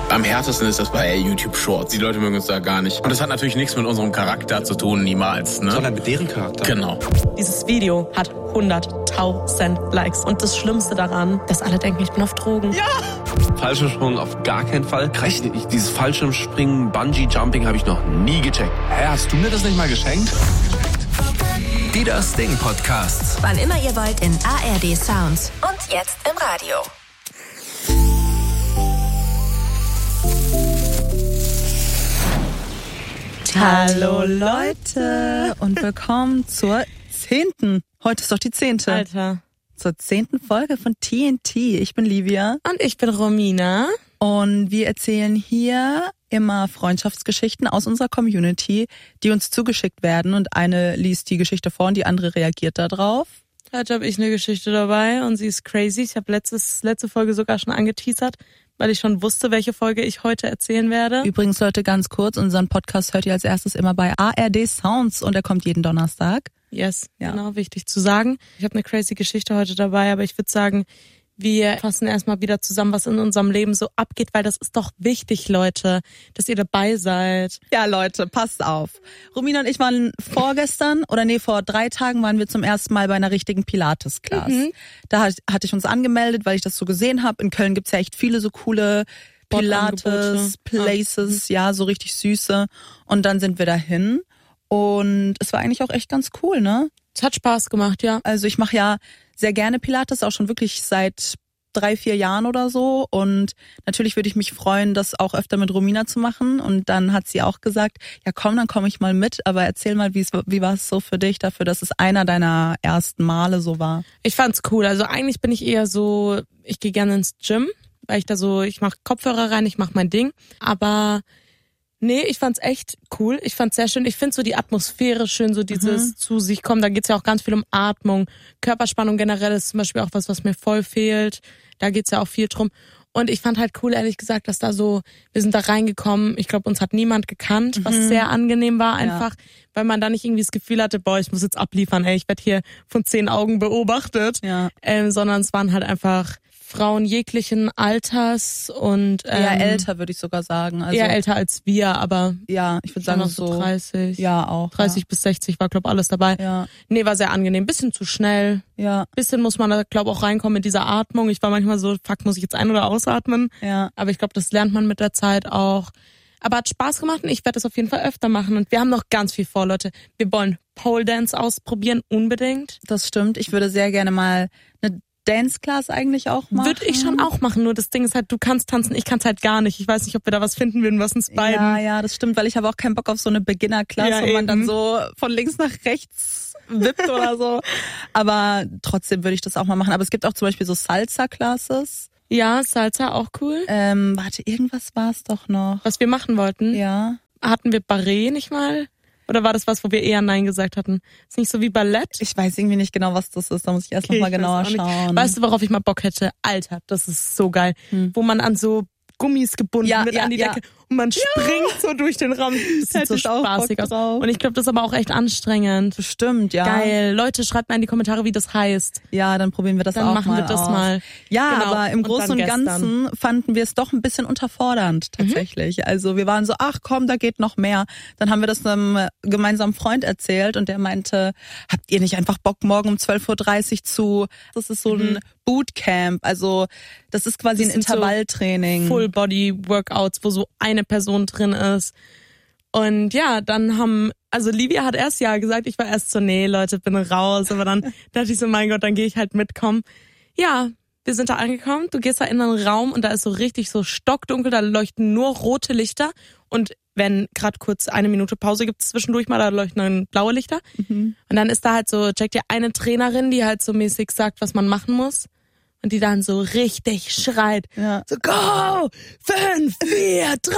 Am härtesten ist das bei YouTube Shorts. Die Leute mögen uns da gar nicht. Und das hat natürlich nichts mit unserem Charakter zu tun, niemals. Ne? Sondern mit deren Charakter. Genau. Dieses Video hat 100.000 Likes. Und das Schlimmste daran, dass alle denken, ich bin auf Drogen. Ja! Fallschirmsprung auf gar keinen Fall. Dieses Fallschirmspringen, Bungee-Jumping habe ich noch nie gecheckt. Hä, hast du mir das nicht mal geschenkt? Die Das Ding Podcasts. Wann immer ihr wollt in ARD Sounds. Und jetzt im Radio. Hallo Leute und willkommen zur 10. Heute ist doch die 10. Alter. Zur 10. Folge von TNT. Ich bin Livia. Und ich bin Romina. Und wir erzählen hier immer Freundschaftsgeschichten aus unserer Community, die uns zugeschickt werden. Und eine liest die Geschichte vor und die andere reagiert da drauf. Heute habe ich eine Geschichte dabei und sie ist crazy. Ich habe letzte Folge sogar schon angeteasert, weil ich schon wusste, welche Folge ich heute erzählen werde. Übrigens, Leute, ganz kurz, unseren Podcast hört ihr als erstes immer bei ARD Sounds und er kommt jeden Donnerstag. Yes, ja. Genau, wichtig zu sagen. Ich habe eine crazy Geschichte heute dabei, aber ich würde sagen, wir fassen erstmal wieder zusammen, was in unserem Leben so abgeht, weil das ist doch wichtig, Leute, dass ihr dabei seid. Ja, Leute, passt auf. Romina und ich waren vor 3 Tagen waren wir zum ersten Mal bei einer richtigen Pilates-Class. Mhm. Da hatte ich uns angemeldet, weil ich das so gesehen habe. In Köln gibt's ja echt viele so coole Pilates-Places, ja, so richtig süße. Und dann sind wir dahin. Und es war eigentlich auch echt ganz cool, ne? Es hat Spaß gemacht, ja. Also ich mache ja sehr gerne Pilates, auch schon wirklich seit 3-4 Jahren oder so. Und natürlich würde ich mich freuen, das auch öfter mit Romina zu machen. Und dann hat sie auch gesagt, ja komm, dann komme ich mal mit. Aber erzähl mal, wie war es so für dich dafür, dass es einer deiner ersten Male so war? Ich fand's cool. Also eigentlich bin ich eher so, ich gehe gerne ins Gym, weil ich mache Kopfhörer rein, ich mache mein Ding. Aber nee, ich fand's echt cool. Ich fand's sehr schön. Ich finde so die Atmosphäre schön, so dieses zu sich kommen. Da geht's ja auch ganz viel um Atmung. Körperspannung generell ist zum Beispiel auch was mir voll fehlt. Da geht's ja auch viel drum. Und ich fand halt cool, ehrlich gesagt, dass wir sind da reingekommen. Ich glaube, uns hat niemand gekannt, was sehr angenehm war einfach, weil man da nicht irgendwie das Gefühl hatte, boah, ich muss jetzt abliefern, ich werde hier von 10 Augen beobachtet. Ja. Sondern es waren halt einfach Frauen jeglichen Alters und eher älter, würde ich sogar sagen. Also eher älter als wir, aber ja, ich würde sagen so 30. Ja, auch. 30 bis 60 war, glaube alles dabei. Ja. Nee, war sehr angenehm. Bisschen zu schnell. Ja. Bisschen muss man da, glaube auch reinkommen mit dieser Atmung. Ich war manchmal so, fuck, muss ich jetzt ein- oder ausatmen? Ja. Aber ich glaube, das lernt man mit der Zeit auch. Aber hat Spaß gemacht und ich werde das auf jeden Fall öfter machen. Und wir haben noch ganz viel vor, Leute. Wir wollen Pole Dance ausprobieren, unbedingt. Das stimmt. Ich würde sehr gerne mal eine Dance Class eigentlich auch machen. Würde ich schon auch machen, nur das Ding ist halt, du kannst tanzen, ich kann es halt gar nicht. Ich weiß nicht, ob wir da was finden würden, was uns beiden... Ja, das stimmt, weil ich habe auch keinen Bock auf so eine Beginner-Class, wo man dann so von links nach rechts wippt oder so. Aber trotzdem würde ich das auch mal machen. Aber es gibt auch zum Beispiel so Salsa-Classes. Ja, Salsa, auch cool. Warte, irgendwas war es doch noch. Was wir machen wollten? Ja. Hatten wir Barré nicht mal? Oder war das was, wo wir eher Nein gesagt hatten? Ist nicht so wie Ballett? Ich weiß irgendwie nicht genau, was das ist. Da muss ich erst noch mal genauer schauen. Weißt du, worauf ich mal Bock hätte? Alter, das ist so geil. Wo man an so Gummis gebunden wird an die Decke und man springt so durch den Raum. Das sieht so spaßig aus. Und ich glaube, das ist aber auch echt anstrengend. Bestimmt, ja. Geil. Leute, schreibt mal in die Kommentare, wie das heißt. Ja, dann probieren wir das auch mal. Dann machen wir das mal. Ja, genau. Aber im Großen und Ganzen fanden wir es doch ein bisschen unterfordernd tatsächlich. Also wir waren so, ach komm, da geht noch mehr. Dann haben wir das einem gemeinsamen Freund erzählt und der meinte, habt ihr nicht einfach Bock, morgen um 12.30 Uhr das ist so ein Bootcamp, also das ist quasi ein Intervalltraining. So Full-Body-Workouts, wo so eine Person drin ist. Und ja, also Livia hat erst ja gesagt, ich war erst so, nee, Leute, bin raus. Aber dann dachte ich so, mein Gott, dann gehe ich halt mitkommen. Ja, wir sind da angekommen, du gehst da in einen Raum und da ist so richtig so stockdunkel, da leuchten nur rote Lichter. Und wenn gerade kurz 1 Minute Pause gibt zwischendurch mal, da leuchten dann blaue Lichter. Und dann ist da halt so, checkt ihr, eine Trainerin, die halt so mäßig sagt, was man machen muss. Und die dann so richtig schreit. Ja. So, go! 5, 4, 3,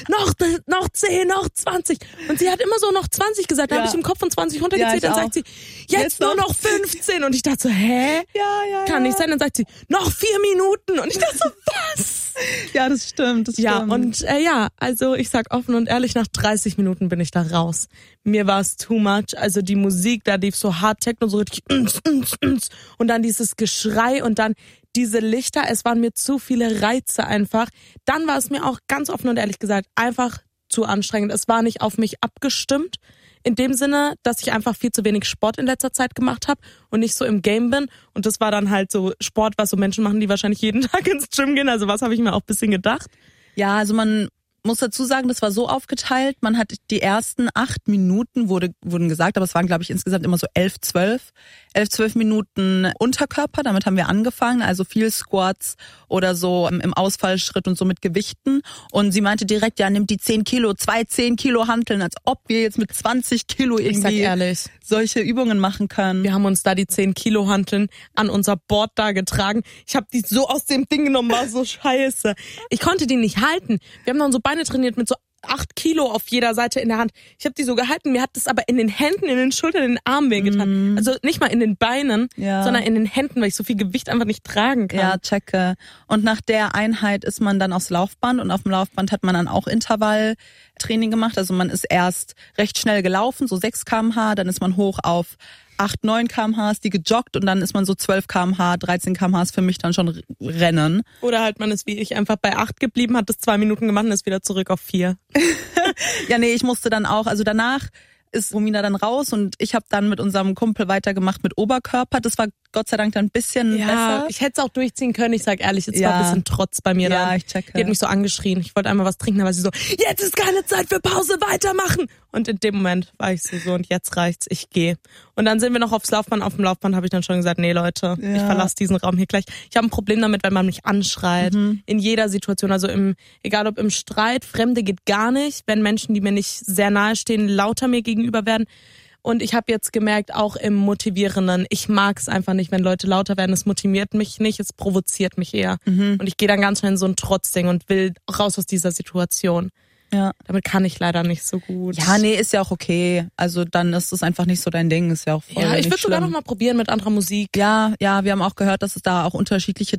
noch 10, noch 20. Und sie hat immer so noch 20 gesagt. Da habe ich im Kopf von 20 runtergezählt. Dann sagt sie, jetzt nur noch 15. Und ich dachte so, hä? Ja. Kann nicht sein. Dann sagt sie, noch 4 Minuten. Und ich dachte so, was? Ja, das stimmt. Ja, und also ich sag offen und ehrlich, nach 30 Minuten bin ich da raus. Mir war es too much. Also die Musik, da lief so hart Techno, so richtig und dann dieses Geschrei und dann diese Lichter, es waren mir zu viele Reize einfach. Dann war es mir auch ganz offen und ehrlich gesagt einfach zu anstrengend. Es war nicht auf mich abgestimmt. In dem Sinne, dass ich einfach viel zu wenig Sport in letzter Zeit gemacht habe und nicht so im Game bin. Und das war dann halt so Sport, was so Menschen machen, die wahrscheinlich jeden Tag ins Gym gehen. Also was habe ich mir auch ein bisschen gedacht. Ja, also man muss dazu sagen, das war so aufgeteilt. Man hat die ersten 8 Minuten wurden gesagt, aber es waren, glaube ich, insgesamt immer so 12 Minuten Unterkörper. Damit haben wir angefangen, also viel Squats oder so im Ausfallschritt und so mit Gewichten. Und sie meinte direkt, ja, nimm die 10 Kilo, 10 Kilo Hanteln, als ob wir jetzt mit 20 Kilo Ich sag irgendwie ehrlich, solche Übungen machen können. wir haben uns da die 10 Kilo Hanteln an unser Board da getragen. Ich habe die so aus dem Ding genommen, war so scheiße. Ich konnte die nicht halten. Wir haben dann so Beine trainiert mit so 8 Kilo auf jeder Seite in der Hand. Ich habe die so gehalten, mir hat das aber in den Händen, in den Schultern, in den Armen wehgetan. Also nicht mal in den Beinen, sondern in den Händen, weil ich so viel Gewicht einfach nicht tragen kann. Ja, checke. Und nach der Einheit ist man dann aufs Laufband und auf dem Laufband hat man dann auch Intervalltraining gemacht. Also man ist erst recht schnell gelaufen, so 6 km/h, dann ist man hoch auf 8, 9 km/h, ist die gejoggt und dann ist man so 12 km/h, 13 km/h ist für mich dann schon Rennen. Oder halt man ist wie ich einfach bei 8 geblieben, hat das 2 Minuten gemacht und ist wieder zurück auf 4. Ja, nee, ich musste dann auch, also danach ist Romina dann raus und ich habe dann mit unserem Kumpel weitergemacht mit Oberkörper. Das war Gott sei Dank dann ein bisschen besser. Ich hätte es auch durchziehen können. Ich sag ehrlich, es war ein bisschen Trotz bei mir Ja, dann. ich checke. Die hat mich so angeschrien. Ich wollte einmal was trinken, aber sie so, jetzt ist keine Zeit für Pause, weitermachen. Und in dem Moment war ich so und jetzt reicht's, ich gehe. Und dann sind wir noch aufs Laufband. Auf dem Laufband habe ich dann schon gesagt, nee Leute, ich verlasse diesen Raum hier gleich. Ich habe ein Problem damit, wenn man mich anschreit. In jeder Situation, also egal ob im Streit, Fremde geht gar nicht. Wenn Menschen, die mir nicht sehr nahe stehen, lauter mir gegenüber werden. Und ich habe jetzt gemerkt, auch im Motivierenden, ich mag es einfach nicht, wenn Leute lauter werden. Es motiviert mich nicht, es provoziert mich eher. Und ich gehe dann ganz schnell in so ein Trotzding und will raus aus dieser Situation. Ja. Damit kann ich leider nicht so gut. Ja, nee, ist ja auch okay. Also dann ist es einfach nicht so dein Ding, ist ja auch voll Ja, ich nicht würde sogar schlimm. noch mal probieren mit anderer Musik. Ja, wir haben auch gehört, dass es da auch unterschiedliche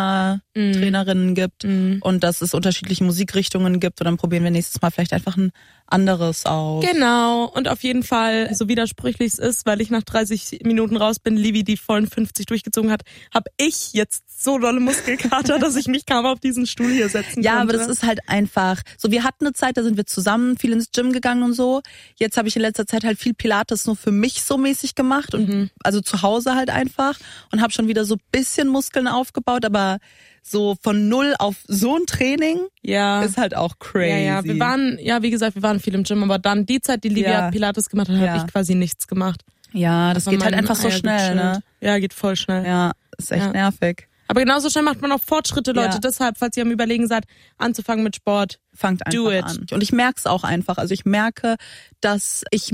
Trainerinnen gibt und dass es unterschiedliche Musikrichtungen gibt und dann probieren wir nächstes Mal vielleicht einfach ein anderes aus. Genau, und auf jeden Fall, so widersprüchlich es ist, weil ich nach 30 Minuten raus bin, Livi die vollen 50 durchgezogen hat, habe ich jetzt so dolle Muskelkater, dass ich mich kaum auf diesen Stuhl hier setzen konnte. Ja, aber das ist halt einfach so, wir hatten eine Zeit, da sind wir zusammen viel ins Gym gegangen und so. Jetzt habe ich in letzter Zeit halt viel Pilates nur für mich so mäßig gemacht und also zu Hause halt einfach und habe schon wieder so bisschen Muskeln aufgebaut, aber so von 0 auf so ein Training ist halt auch crazy. Ja, wir waren, wie gesagt, wir waren viel im Gym, aber dann die Zeit, die Livia Pilates gemacht hat, habe ich quasi nichts gemacht. Ja, das geht halt einfach so schnell, ne? Ja, geht voll schnell. Ja, ist echt nervig. Aber genauso schnell macht man auch Fortschritte, Leute. Ja. Deshalb, falls ihr am Überlegen seid, anzufangen mit Sport, fangt einfach do it. an. Und ich merke es auch einfach. Also ich merke, dass ich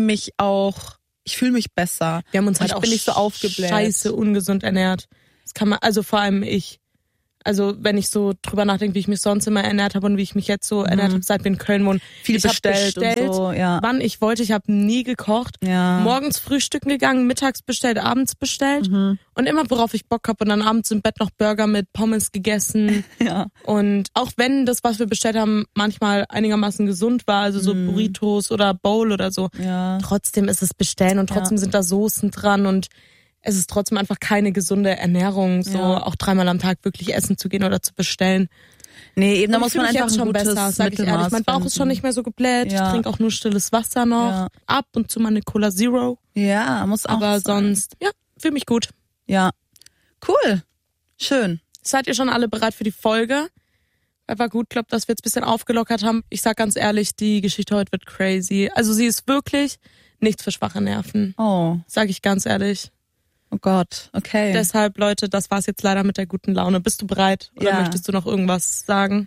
fühle mich besser. Wir haben uns halt ich auch bin nicht so aufgebläht. scheiße ungesund ernährt. Das kann man, also vor allem ich. Also wenn ich so drüber nachdenke, wie ich mich sonst immer ernährt habe und wie ich mich jetzt so ernährt habe, seit wir in Köln wohnen. Viel ich hab bestellt und so, ja. wann ich wollte. Ich habe nie gekocht. Ja. Morgens frühstücken gegangen, mittags bestellt, abends bestellt. Und immer, worauf ich Bock habe. Und dann abends im Bett noch Burger mit Pommes gegessen. Ja. Und auch wenn das, was wir bestellt haben, manchmal einigermaßen gesund war, also so Burritos oder Bowl oder so, trotzdem ist es bestellen und trotzdem sind da Soßen dran und es ist trotzdem einfach keine gesunde Ernährung, so auch 3-mal am Tag wirklich essen zu gehen oder zu bestellen. Nee, eben da Und muss man ich fühl mich einfach jetzt ein schon gutes besser, sag ich ehrlich. Mein Bauch ist schon nicht mehr so gebläht. Ja. Ich trinke auch nur stilles Wasser noch. Ja. Ab und zu mal eine Cola Zero. Ja, muss auch Aber sein. sonst, fühle mich gut. Ja, cool, schön. Seid ihr schon alle bereit für die Folge? War gut, glaube, dass wir jetzt ein bisschen aufgelockert haben. Ich sag ganz ehrlich, die Geschichte heute wird crazy. Also sie ist wirklich nichts für schwache Nerven. Oh, Sag ich ganz ehrlich. oh Gott, okay. Deshalb, Leute, das war's jetzt leider mit der guten Laune. Bist du bereit? Oder Ja. möchtest du noch irgendwas sagen?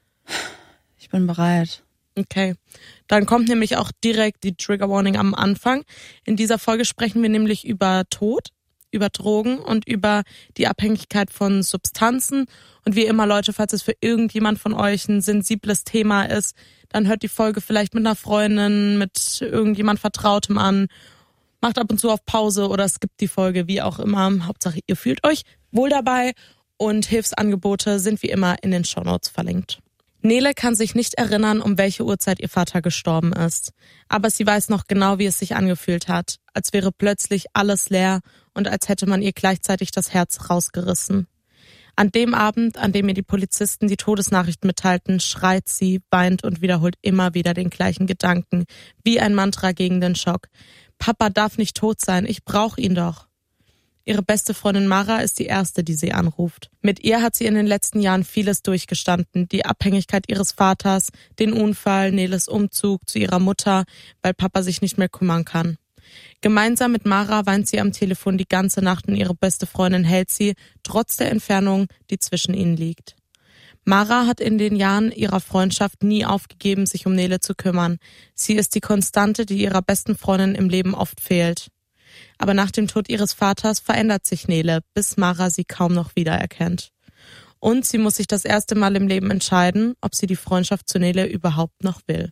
Ich bin bereit. Okay. Dann kommt nämlich auch direkt die Trigger Warning am Anfang. In dieser Folge sprechen wir nämlich über Tod, über Drogen und über die Abhängigkeit von Substanzen. Und wie immer, Leute, falls es für irgendjemand von euch ein sensibles Thema ist, dann hört die Folge vielleicht mit einer Freundin, mit irgendjemand Vertrautem an. Macht ab und zu auf Pause oder skippt die Folge, wie auch immer. Hauptsache, ihr fühlt euch wohl dabei und Hilfsangebote sind wie immer in den Shownotes verlinkt. Nele kann sich nicht erinnern, um welche Uhrzeit ihr Vater gestorben ist. Aber sie weiß noch genau, wie es sich angefühlt hat, als wäre plötzlich alles leer und als hätte man ihr gleichzeitig das Herz rausgerissen. An dem Abend, an dem ihr die Polizisten die Todesnachricht mitteilten, schreit sie, weint und wiederholt immer wieder den gleichen Gedanken, wie ein Mantra gegen den Schock. Papa darf nicht tot sein, ich brauche ihn doch. Ihre beste Freundin Mara ist die erste, die sie anruft. Mit ihr hat sie in den letzten Jahren vieles durchgestanden. Die Abhängigkeit ihres Vaters, den Unfall, Neles Umzug zu ihrer Mutter, weil Papa sich nicht mehr kümmern kann. Gemeinsam mit Mara weint sie am Telefon die ganze Nacht und ihre beste Freundin hält sie, trotz der Entfernung, die zwischen ihnen liegt. Mara hat in den Jahren ihrer Freundschaft nie aufgegeben, sich um Nele zu kümmern. Sie ist die Konstante, die ihrer besten Freundin im Leben oft fehlt. Aber nach dem Tod ihres Vaters verändert sich Nele, bis Mara sie kaum noch wiedererkennt. Und sie muss sich das erste Mal im Leben entscheiden, ob sie die Freundschaft zu Nele überhaupt noch will.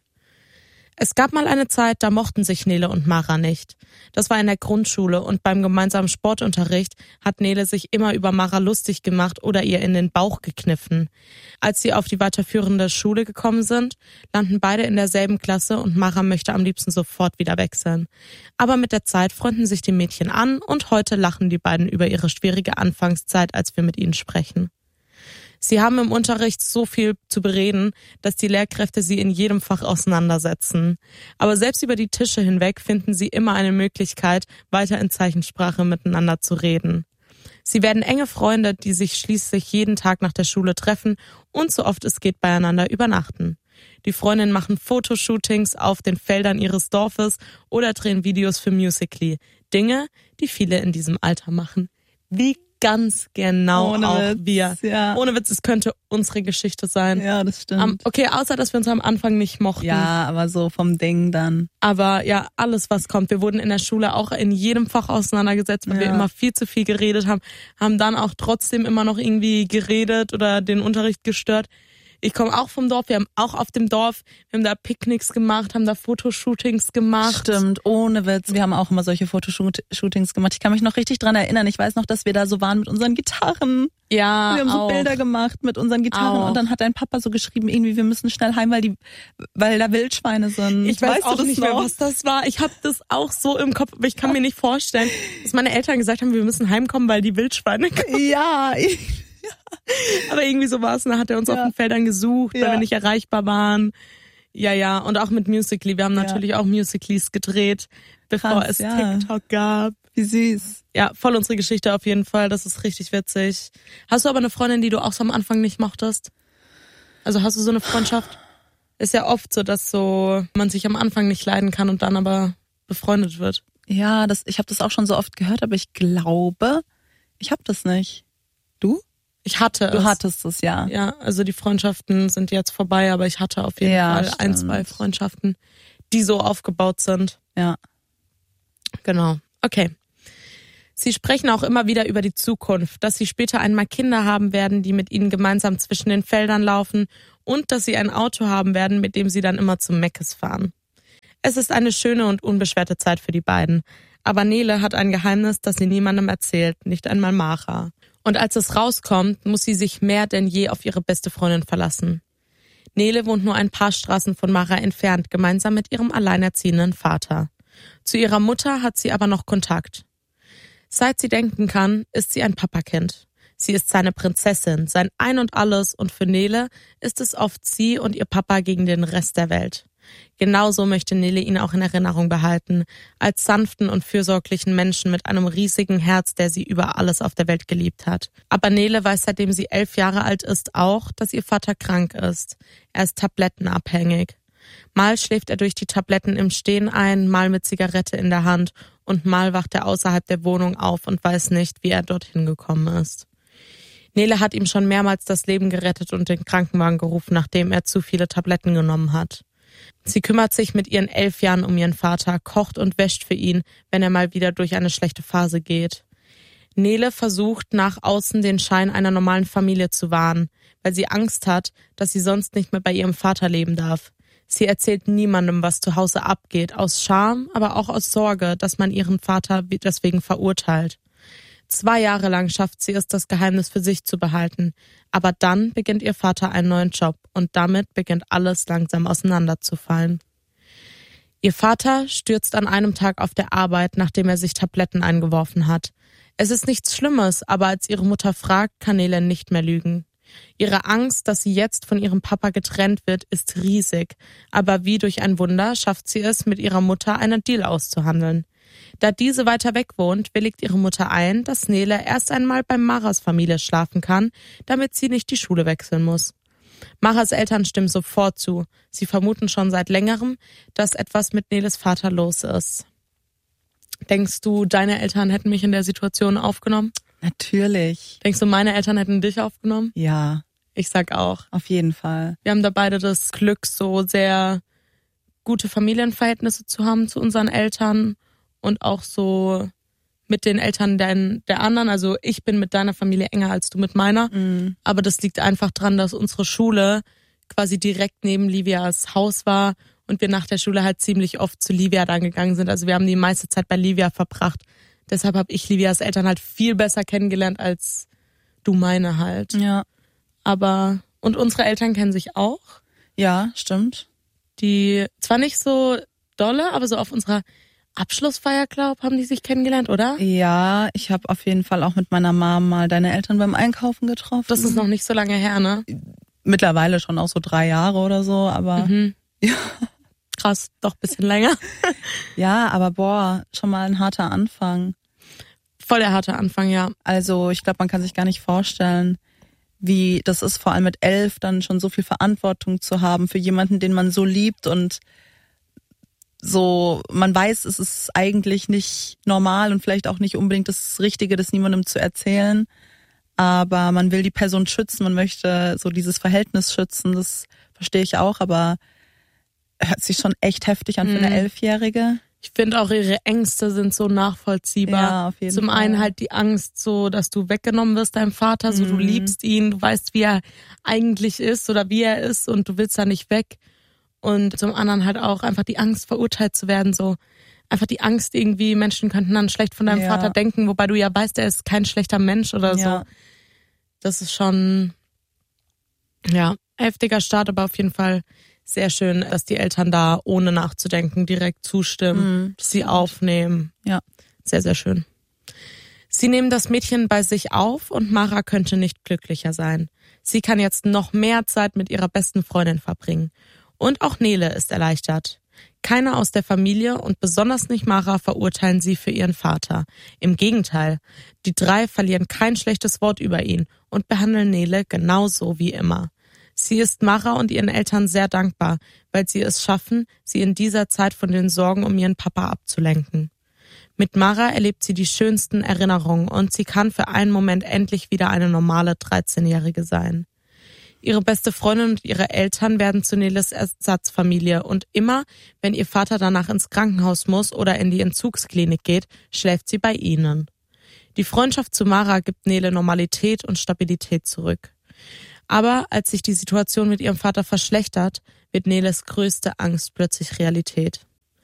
Es gab mal eine Zeit, da mochten sich Nele und Mara nicht. Das war in der Grundschule und beim gemeinsamen Sportunterricht hat Nele sich immer über Mara lustig gemacht oder ihr in den Bauch gekniffen. Als sie auf die weiterführende Schule gekommen sind, landen beide in derselben Klasse und Mara möchte am liebsten sofort wieder wechseln. Aber mit der Zeit freunden sich die Mädchen an und heute lachen die beiden über ihre schwierige Anfangszeit, als wir mit ihnen sprechen. Sie haben im Unterricht so viel zu bereden, dass die Lehrkräfte sie in jedem Fach auseinandersetzen. Aber selbst über die Tische hinweg finden sie immer eine Möglichkeit, weiter in Zeichensprache miteinander zu reden. Sie werden enge Freunde, die sich schließlich jeden Tag nach der Schule treffen und so oft es geht beieinander übernachten. Die Freundinnen machen Fotoshootings auf den Feldern ihres Dorfes oder drehen Videos für Musical.ly. Dinge, die viele in diesem Alter machen. Wie ganz genau Ohne auch Witz, wir. ja. Ohne Witz, es könnte unsere Geschichte sein. Ja, das stimmt. Okay, außer, dass wir uns am Anfang nicht mochten. Ja, aber so vom Ding dann. Aber ja, alles, was kommt. Wir wurden in der Schule auch in jedem Fach auseinandergesetzt, weil wir immer viel zu viel geredet haben. Haben dann auch trotzdem immer noch irgendwie geredet oder den Unterricht gestört. Ich komme auch vom Dorf, wir haben auch auf dem Dorf, wir haben da Picknicks gemacht, haben da Fotoshootings gemacht. Stimmt, ohne Witz. Wir haben auch immer solche Fotoshootings gemacht. Ich kann mich noch richtig dran erinnern. Ich weiß noch, dass wir da so waren mit unseren Gitarren. Ja, wir haben so auch. Bilder gemacht mit unseren Gitarren Auch. und dann hat dein Papa so geschrieben, irgendwie wir müssen schnell heim, weil da Wildschweine sind. Ich weiß weißt auch du das nicht noch? mehr, was das war. Ich habe das auch so im Kopf, aber ich kann mir nicht vorstellen, dass meine Eltern gesagt haben, wir müssen heimkommen, weil die Wildschweine kommen. Ja, Aber irgendwie so war es. Und dann hat er uns auf den Feldern gesucht, weil wir nicht erreichbar waren. Ja. Und auch mit Musical.ly. Wir haben natürlich auch Musicallys gedreht, bevor Krass, es ja. TikTok gab. wie süß. Ja, voll unsere Geschichte auf jeden Fall. Das ist richtig witzig. Hast du aber eine Freundin, die du auch so am Anfang nicht mochtest? Also hast du so eine Freundschaft? Ist ja oft so, dass so man sich am Anfang nicht leiden kann und dann aber befreundet wird. Ja, ich habe das auch schon so oft gehört, aber ich glaube, ich habe das nicht. Du? Ich hatte es. Du hattest es, ja. Ja, also die Freundschaften sind jetzt vorbei, aber ich hatte auf jeden Fall stimmt. 1-2 Freundschaften, die so aufgebaut sind. Ja. Genau. Okay. Sie sprechen auch immer wieder über die Zukunft, dass sie später einmal Kinder haben werden, die mit ihnen gemeinsam zwischen den Feldern laufen und dass sie ein Auto haben werden, mit dem sie dann immer zum Meckes fahren. Es ist eine schöne und unbeschwerte Zeit für die beiden. Aber Nele hat ein Geheimnis, das sie niemandem erzählt, nicht einmal Mara. Und als es rauskommt, muss sie sich mehr denn je auf ihre beste Freundin verlassen. Nele wohnt nur ein paar Straßen von Mara entfernt, gemeinsam mit ihrem alleinerziehenden Vater. Zu ihrer Mutter hat sie aber noch Kontakt. Seit sie denken kann, ist sie ein Papakind. Sie ist seine Prinzessin, sein Ein und Alles und für Nele ist es oft sie und ihr Papa gegen den Rest der Welt. Genauso möchte Nele ihn auch in Erinnerung behalten, als sanften und fürsorglichen Menschen mit einem riesigen Herz, der sie über alles auf der Welt geliebt hat. Aber Nele weiß, seitdem sie 11 Jahre alt ist, auch, dass ihr Vater krank ist. Er ist tablettenabhängig. Mal schläft er durch die Tabletten im Stehen ein, mal mit Zigarette in der Hand und mal wacht er außerhalb der Wohnung auf und weiß nicht, wie er dorthin gekommen ist. Nele hat ihm schon mehrmals das Leben gerettet und den Krankenwagen gerufen, nachdem er zu viele Tabletten genommen hat. Sie kümmert sich mit ihren 11 Jahren um ihren Vater, kocht und wäscht für ihn, wenn er mal wieder durch eine schlechte Phase geht. Nele versucht nach außen den Schein einer normalen Familie zu wahren, weil sie Angst hat, dass sie sonst nicht mehr bei ihrem Vater leben darf. Sie erzählt niemandem, was zu Hause abgeht, aus Scham, aber auch aus Sorge, dass man ihren Vater deswegen verurteilt. 2 Jahre lang schafft sie es, das Geheimnis für sich zu behalten. Aber dann beginnt ihr Vater einen neuen Job und damit beginnt alles langsam auseinanderzufallen. Ihr Vater stürzt an einem Tag auf der Arbeit, nachdem er sich Tabletten eingeworfen hat. Es ist nichts Schlimmes, aber als ihre Mutter fragt, kann Nele nicht mehr lügen. Ihre Angst, dass sie jetzt von ihrem Papa getrennt wird, ist riesig. Aber wie durch ein Wunder schafft sie es, mit ihrer Mutter einen Deal auszuhandeln. Da diese weiter weg wohnt, willigt ihre Mutter ein, dass Nele erst einmal bei Maras Familie schlafen kann, damit sie nicht die Schule wechseln muss. Maras Eltern stimmen sofort zu. Sie vermuten schon seit längerem, dass etwas mit Neles Vater los ist. Denkst du, deine Eltern hätten mich in der Situation aufgenommen? Natürlich. Denkst du, meine Eltern hätten dich aufgenommen? Ja. Ich sag auch. Auf jeden Fall. Wir haben da beide das Glück, so sehr gute Familienverhältnisse zu haben zu unseren Eltern und auch so mit den Eltern der anderen. Also ich bin mit deiner Familie enger als du mit meiner. Mhm. Aber das liegt einfach dran, dass unsere Schule quasi direkt neben Livias Haus war und wir nach der Schule halt ziemlich oft zu Livia dann gegangen sind. Also wir haben die meiste Zeit bei Livia verbracht. Deshalb habe ich Livias Eltern halt viel besser kennengelernt als du meine halt. Ja. Und unsere Eltern kennen sich auch. Ja, stimmt. Die zwar nicht so dolle, aber so auf unserer Abschlussfeier, haben die sich kennengelernt, oder? Ja, ich habe auf jeden Fall auch mit meiner Mom mal deine Eltern beim Einkaufen getroffen. Das ist noch nicht so lange her, ne? Mittlerweile schon auch so 3 Jahre oder so, aber ja. Krass, doch ein bisschen länger. Ja, aber schon mal ein harter Anfang. Voll der harte Anfang, ja. Also ich glaube, man kann sich gar nicht vorstellen, wie das ist, vor allem mit 11 dann schon so viel Verantwortung zu haben für jemanden, den man so liebt und so, man weiß, es ist eigentlich nicht normal und vielleicht auch nicht unbedingt das Richtige, das niemandem zu erzählen, aber man will die Person schützen, man möchte so dieses Verhältnis schützen, das verstehe ich auch, aber hört sich schon echt heftig an für eine 11-Jährige. Ich finde auch, ihre Ängste sind so nachvollziehbar. Ja, auf jeden Zum Fall. einen halt die Angst, so, dass du weggenommen wirst, deinem Vater, so, du liebst ihn, du weißt, wie er eigentlich ist oder wie er ist und du willst da nicht weg. Und zum anderen halt auch einfach die Angst, verurteilt zu werden, so. Einfach die Angst irgendwie, Menschen könnten dann schlecht von deinem Vater denken, wobei du ja weißt, er ist kein schlechter Mensch oder so. Das ist schon, heftiger Start, aber auf jeden Fall sehr schön, dass die Eltern da ohne nachzudenken direkt zustimmen, sie aufnehmen. Ja. Sehr, sehr schön. Sie nehmen das Mädchen bei sich auf und Mara könnte nicht glücklicher sein. Sie kann jetzt noch mehr Zeit mit ihrer besten Freundin verbringen. Und auch Nele ist erleichtert. Keiner aus der Familie und besonders nicht Mara verurteilen sie für ihren Vater. Im Gegenteil, die 3 verlieren kein schlechtes Wort über ihn und behandeln Nele genauso wie immer. Sie ist Mara und ihren Eltern sehr dankbar, weil sie es schaffen, sie in dieser Zeit von den Sorgen um ihren Papa abzulenken. Mit Mara erlebt sie die schönsten Erinnerungen und sie kann für einen Moment endlich wieder eine normale 13-Jährige sein. Ihre beste Freundin und ihre Eltern werden zu Neles Ersatzfamilie und immer, wenn ihr Vater danach ins Krankenhaus muss oder in die Entzugsklinik geht, schläft sie bei ihnen. Die Freundschaft zu Mara gibt Nele Normalität und Stabilität zurück. Aber als sich die Situation mit ihrem Vater verschlechtert, wird Neles größte Angst plötzlich Realität.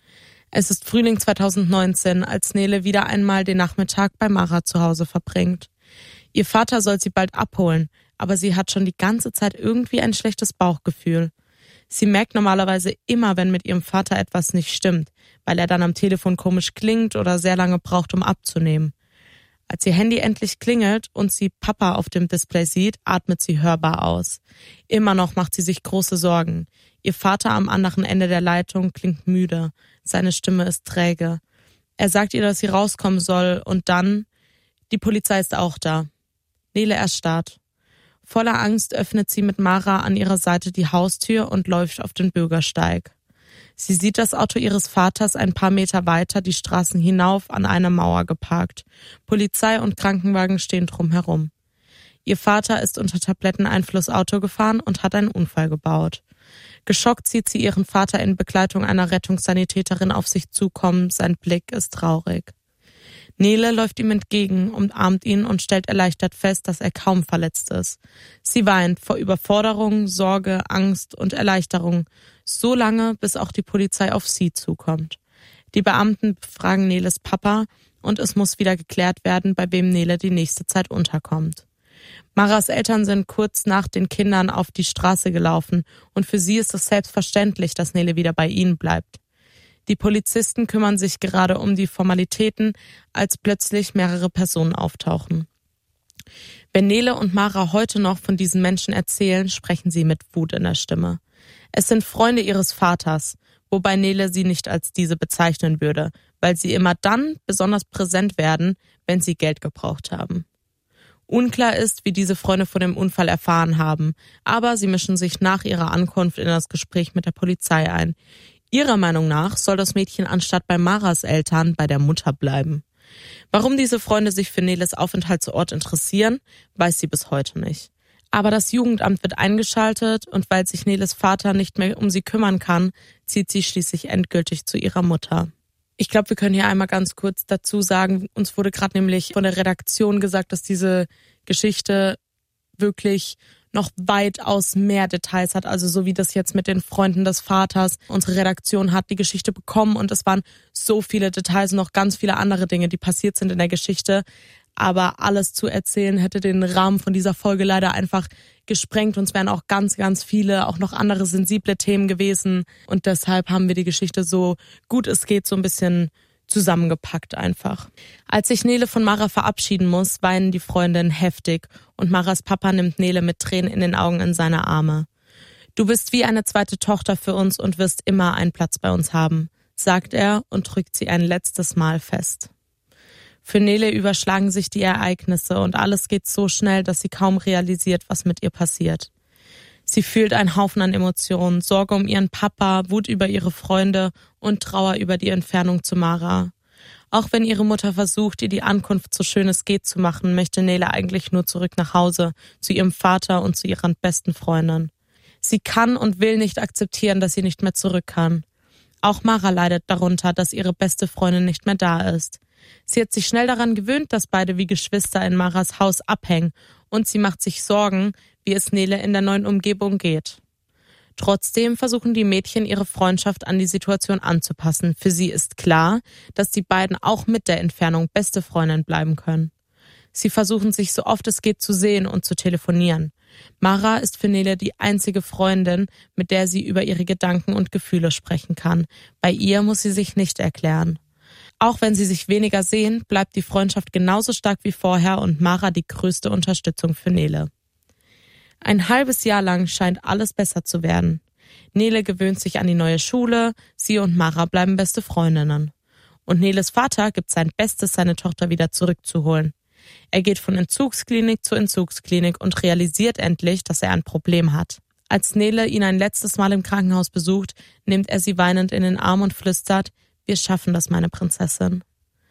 Es ist Frühling 2019, als Nele wieder einmal den Nachmittag bei Mara zu Hause verbringt. Ihr Vater soll sie bald abholen, aber sie hat schon die ganze Zeit irgendwie ein schlechtes Bauchgefühl. Sie merkt normalerweise immer, wenn mit ihrem Vater etwas nicht stimmt, weil er dann am Telefon komisch klingt oder sehr lange braucht, um abzunehmen. Als ihr Handy endlich klingelt und sie Papa auf dem Display sieht, atmet sie hörbar aus. Immer noch macht sie sich große Sorgen. Ihr Vater am anderen Ende der Leitung klingt müde. Seine Stimme ist träge. Er sagt ihr, dass sie rauskommen soll und dann, die Polizei ist auch da. Nele erstarrt. Voller Angst öffnet sie mit Mara an ihrer Seite die Haustür und läuft auf den Bürgersteig. Sie sieht das Auto ihres Vaters ein paar Meter weiter die Straßen hinauf an einer Mauer geparkt. Polizei und Krankenwagen stehen drumherum. Ihr Vater ist unter Tabletteneinfluss Auto gefahren und hat einen Unfall gebaut. Geschockt sieht sie ihren Vater in Begleitung einer Rettungssanitäterin auf sich zukommen. Sein Blick ist traurig. Nele läuft ihm entgegen, umarmt ihn und stellt erleichtert fest, dass er kaum verletzt ist. Sie weint vor Überforderung, Sorge, Angst und Erleichterung, so lange, bis auch die Polizei auf sie zukommt. Die Beamten befragen Neles Papa und es muss wieder geklärt werden, bei wem Nele die nächste Zeit unterkommt. Maras Eltern sind kurz nach den Kindern auf die Straße gelaufen und für sie ist es selbstverständlich, dass Nele wieder bei ihnen bleibt. Die Polizisten kümmern sich gerade um die Formalitäten, als plötzlich mehrere Personen auftauchen. Wenn Nele und Mara heute noch von diesen Menschen erzählen, sprechen sie mit Wut in der Stimme. Es sind Freunde ihres Vaters, wobei Nele sie nicht als diese bezeichnen würde, weil sie immer dann besonders präsent werden, wenn sie Geld gebraucht haben. Unklar ist, wie diese Freunde von dem Unfall erfahren haben, aber sie mischen sich nach ihrer Ankunft in das Gespräch mit der Polizei ein. Ihrer Meinung nach soll das Mädchen anstatt bei Maras Eltern bei der Mutter bleiben. Warum diese Freunde sich für Neles Aufenthaltsort interessieren, weiß sie bis heute nicht. Aber das Jugendamt wird eingeschaltet und weil sich Neles Vater nicht mehr um sie kümmern kann, zieht sie schließlich endgültig zu ihrer Mutter. Ich glaube, wir können hier einmal ganz kurz dazu sagen, uns wurde gerade nämlich von der Redaktion gesagt, dass diese Geschichte wirklich noch weitaus mehr Details hat, also so wie das jetzt mit den Freunden des Vaters. Unsere Redaktion hat die Geschichte bekommen und es waren so viele Details und noch ganz viele andere Dinge, die passiert sind in der Geschichte. Aber alles zu erzählen hätte den Rahmen von dieser Folge leider einfach gesprengt. Und es wären auch ganz, ganz viele, auch noch andere sensible Themen gewesen. Und deshalb haben wir die Geschichte so gut es geht so ein bisschen zusammengepackt einfach. Als sich Nele von Mara verabschieden muss, weinen die Freundinnen heftig und Maras Papa nimmt Nele mit Tränen in den Augen in seine Arme. Du bist wie eine zweite Tochter für uns und wirst immer einen Platz bei uns haben, sagt er und drückt sie ein letztes Mal fest. Für Nele überschlagen sich die Ereignisse und alles geht so schnell, dass sie kaum realisiert, was mit ihr passiert. Sie fühlt einen Haufen an Emotionen, Sorge um ihren Papa, Wut über ihre Freunde und Trauer über die Entfernung zu Mara. Auch wenn ihre Mutter versucht, ihr die Ankunft so schön es geht zu machen, möchte Nele eigentlich nur zurück nach Hause, zu ihrem Vater und zu ihrer besten Freundin. Sie kann und will nicht akzeptieren, dass sie nicht mehr zurück kann. Auch Mara leidet darunter, dass ihre beste Freundin nicht mehr da ist. Sie hat sich schnell daran gewöhnt, dass beide wie Geschwister in Maras Haus abhängen und sie macht sich Sorgen, wie es Nele in der neuen Umgebung geht. Trotzdem versuchen die Mädchen, ihre Freundschaft an die Situation anzupassen. Für sie ist klar, dass die beiden auch mit der Entfernung beste Freundinnen bleiben können. Sie versuchen sich so oft es geht zu sehen und zu telefonieren. Mara ist für Nele die einzige Freundin, mit der sie über ihre Gedanken und Gefühle sprechen kann. Bei ihr muss sie sich nicht erklären. Auch wenn sie sich weniger sehen, bleibt die Freundschaft genauso stark wie vorher und Mara die größte Unterstützung für Nele. Ein halbes Jahr lang scheint alles besser zu werden. Nele gewöhnt sich an die neue Schule, sie und Mara bleiben beste Freundinnen. Und Neles Vater gibt sein Bestes, seine Tochter wieder zurückzuholen. Er geht von Entzugsklinik zu Entzugsklinik und realisiert endlich, dass er ein Problem hat. Als Nele ihn ein letztes Mal im Krankenhaus besucht, nimmt er sie weinend in den Arm und flüstert: Wir schaffen das, meine Prinzessin.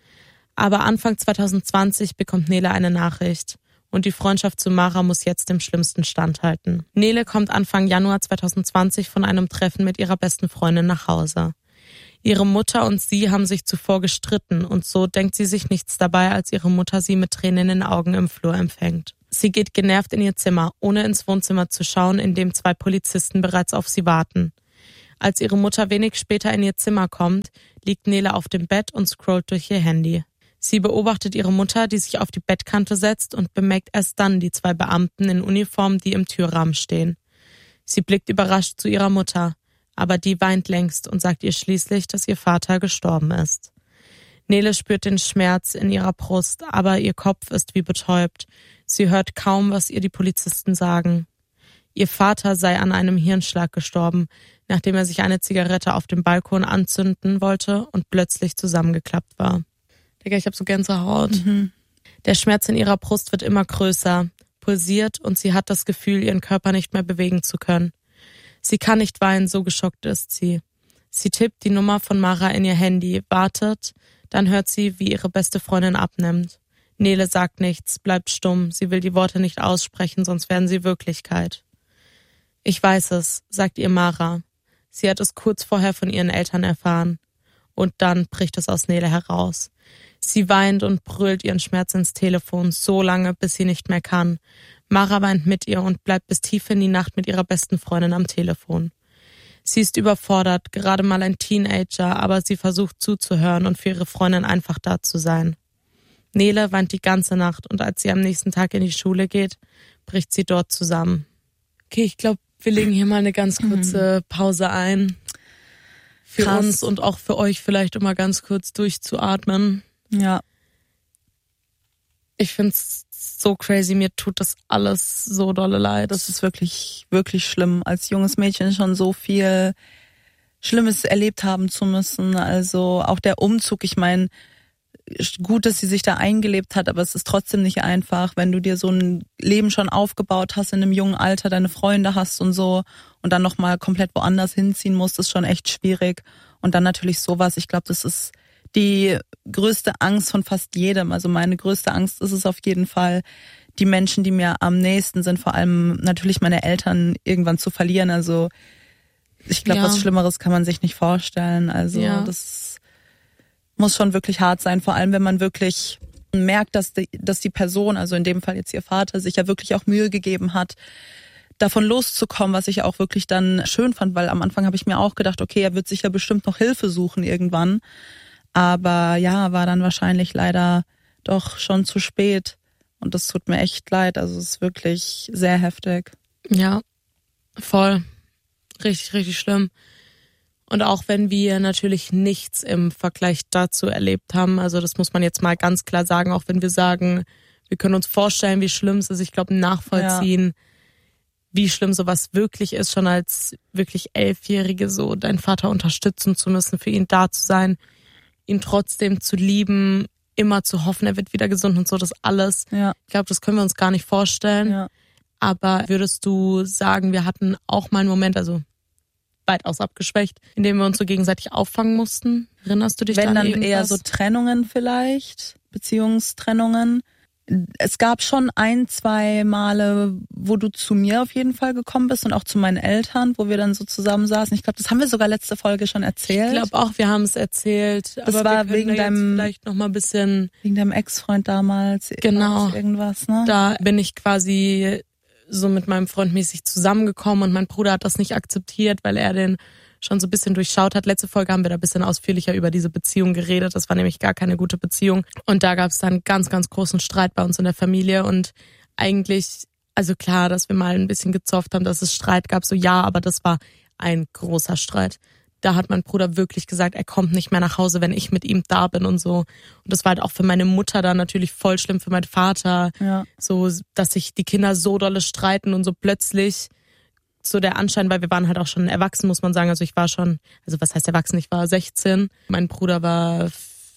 Aber Anfang 2020 bekommt Nele eine Nachricht und die Freundschaft zu Mara muss jetzt dem Schlimmsten standhalten. Nele kommt Anfang Januar 2020 von einem Treffen mit ihrer besten Freundin nach Hause. Ihre Mutter und sie haben sich zuvor gestritten und so denkt sie sich nichts dabei, als ihre Mutter sie mit Tränen in den Augen im Flur empfängt. Sie geht genervt in ihr Zimmer, ohne ins Wohnzimmer zu schauen, in dem 2 Polizisten bereits auf sie warten. Als ihre Mutter wenig später in ihr Zimmer kommt, liegt Nele auf dem Bett und scrollt durch ihr Handy. Sie beobachtet ihre Mutter, die sich auf die Bettkante setzt und bemerkt erst dann die 2 Beamten in Uniform, die im Türrahmen stehen. Sie blickt überrascht zu ihrer Mutter, aber die weint längst und sagt ihr schließlich, dass ihr Vater gestorben ist. Nele spürt den Schmerz in ihrer Brust, aber ihr Kopf ist wie betäubt. Sie hört kaum, was ihr die Polizisten sagen. Ihr Vater sei an einem Hirnschlag gestorben, nachdem er sich eine Zigarette auf dem Balkon anzünden wollte und plötzlich zusammengeklappt war. Digga, ich hab so Gänsehaut. Der Schmerz in ihrer Brust wird immer größer, pulsiert und sie hat das Gefühl, ihren Körper nicht mehr bewegen zu können. Sie kann nicht weinen, so geschockt ist sie. Sie tippt die Nummer von Mara in ihr Handy, wartet, dann hört sie, wie ihre beste Freundin abnimmt. Nele sagt nichts, bleibt stumm, sie will die Worte nicht aussprechen, sonst werden sie Wirklichkeit. Ich weiß es, sagt ihr Mara. Sie hat es kurz vorher von ihren Eltern erfahren. Und dann bricht es aus Nele heraus. Sie weint und brüllt ihren Schmerz ins Telefon, so lange, bis sie nicht mehr kann. Mara weint mit ihr und bleibt bis tief in die Nacht mit ihrer besten Freundin am Telefon. Sie ist überfordert, gerade mal ein Teenager, aber sie versucht zuzuhören und für ihre Freundin einfach da zu sein. Nele weint die ganze Nacht und als sie am nächsten Tag in die Schule geht, bricht sie dort zusammen. Okay, ich glaube, wir legen hier mal eine ganz kurze Pause ein. für krass. uns und auch für euch vielleicht immer ganz kurz durchzuatmen. Ja. Ich find's so crazy, mir tut das alles so dolle leid. Das ist wirklich, wirklich schlimm, als junges Mädchen schon so viel Schlimmes erlebt haben zu müssen. Also auch der Umzug, ich meine, gut, dass sie sich da eingelebt hat, aber es ist trotzdem nicht einfach, wenn du dir so ein Leben schon aufgebaut hast in einem jungen Alter, deine Freunde hast und so und dann nochmal komplett woanders hinziehen musst, ist schon echt schwierig. Und dann natürlich sowas, ich glaube, das ist die größte Angst von fast jedem. Also meine größte Angst ist es auf jeden Fall, die Menschen, die mir am nächsten sind, vor allem natürlich meine Eltern irgendwann zu verlieren. Also ich glaube, was Schlimmeres kann man sich nicht vorstellen. Also das muss schon wirklich hart sein, vor allem wenn man wirklich merkt, dass die Person, also in dem Fall jetzt ihr Vater, sich ja wirklich auch Mühe gegeben hat, davon loszukommen, was ich auch wirklich dann schön fand, weil am Anfang habe ich mir auch gedacht, okay, er wird sich ja bestimmt noch Hilfe suchen irgendwann. Aber ja, war dann wahrscheinlich leider doch schon zu spät. Und das tut mir echt leid. Also es ist wirklich sehr heftig. Ja, voll. Richtig, richtig schlimm. Und auch wenn wir natürlich nichts im Vergleich dazu erlebt haben, also das muss man jetzt mal ganz klar sagen, auch wenn wir sagen, wir können uns vorstellen, wie schlimm es ist. Ich glaube, nachvollziehen, wie schlimm sowas wirklich ist, schon als wirklich 11-Jährige so deinen Vater unterstützen zu müssen, für ihn da zu sein, ihn trotzdem zu lieben, immer zu hoffen, er wird wieder gesund und so, das alles. Ja. Ich glaube, das können wir uns gar nicht vorstellen. Ja. Aber würdest du sagen, wir hatten auch mal einen Moment, also weitaus abgeschwächt, in dem wir uns so gegenseitig auffangen mussten? Erinnerst du dich Wenn da an dann eher so Trennungen vielleicht, Beziehungstrennungen. Es gab schon 1-2 Male, wo du zu mir auf jeden Fall gekommen bist und auch zu meinen Eltern, wo wir dann so zusammen saßen. Ich glaube, das haben wir sogar letzte Folge schon erzählt. Ich glaube auch, wir haben es erzählt. Das aber war wir wegen deinem, vielleicht noch mal ein bisschen. Wegen deinem Ex-Freund damals. Genau. Irgendwas, ne? Da bin ich quasi so mit meinem Freund mäßig zusammengekommen und mein Bruder hat das nicht akzeptiert, weil er den schon so ein bisschen durchschaut hat. Letzte Folge haben wir da ein bisschen ausführlicher über diese Beziehung geredet. Das war nämlich gar keine gute Beziehung. Und da gab es dann ganz, ganz großen Streit bei uns in der Familie. Und eigentlich, also klar, dass wir mal ein bisschen gezofft haben, dass es Streit gab, so ja, aber das war ein großer Streit. Da hat mein Bruder wirklich gesagt, er kommt nicht mehr nach Hause, wenn ich mit ihm da bin und so. Und das war halt auch für meine Mutter dann natürlich voll schlimm, für meinen Vater. Ja. So, dass sich die Kinder so dolle streiten und so plötzlich so der Anschein, weil wir waren halt auch schon erwachsen, muss man sagen. Also ich war schon, also was heißt erwachsen? Ich war 16. Mein Bruder war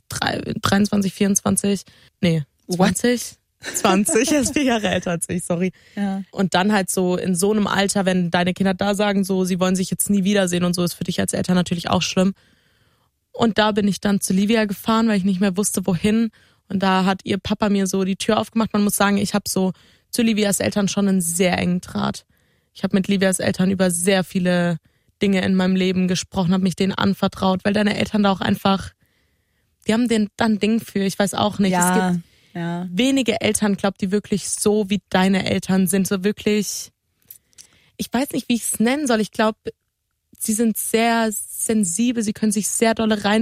23, 24. Nee, 20. 20, er ist 4 Jahre älter als ich, sorry. Ja. Und dann halt so in so einem Alter, wenn deine Kinder da sagen, so, sie wollen sich jetzt nie wiedersehen und so, ist für dich als Eltern natürlich auch schlimm. Und da bin ich dann zu Livia gefahren, weil ich nicht mehr wusste, wohin. Und da hat ihr Papa mir so die Tür aufgemacht. Man muss sagen, ich habe so zu Livias Eltern schon einen sehr engen Draht. Ich habe mit Livias Eltern über sehr viele Dinge in meinem Leben gesprochen, habe mich denen anvertraut, weil deine Eltern da auch einfach, die haben dann Ding für, ich weiß auch nicht. Ja. Es gibt wenige Eltern, glaub, die wirklich so wie deine Eltern sind, so wirklich, ich weiß nicht, wie ich es nennen soll. Ich glaube, sie sind sehr sensibel, sie können sich sehr dolle rein